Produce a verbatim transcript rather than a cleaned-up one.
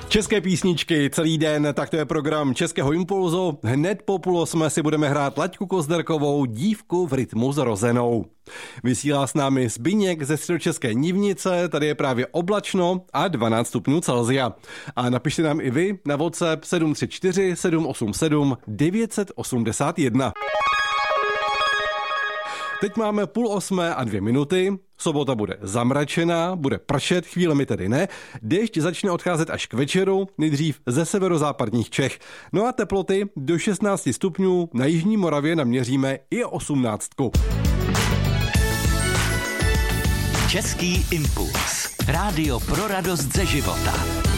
České písničky celý den, tak to je program Českého impulzu. Hned po půl osmé si budeme hrát Laďku Kozderkovou, Dívku v rytmu zrozenou. Vysílá s námi Zbyněk ze Středočeské Nivnice, tady je právě oblačno a dvanáct stupňů Celsia. A napište nám i vy na WhatsApp sedm tři čtyři sedm osm sedm devět osm jedna. Teď máme půl osmé a dvě minuty, sobota bude zamračená, bude pršet, chvílemi tedy ne, déšť začne odcházet až k večeru, nejdřív ze severozápadních Čech. No a teploty do šestnáct stupňů, na jižní Moravě naměříme i osmnáctku. Český impuls. Rádio pro radost ze života.